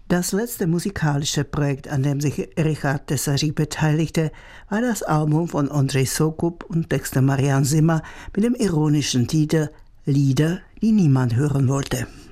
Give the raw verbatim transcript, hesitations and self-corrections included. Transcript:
Das letzte musikalische Projekt, an dem sich Richard Tesařík beteiligte, war das Album von Ondřej Soukup und Texte Marian Zimmer mit dem ironischen Titel Lieder, die niemand hören wollte.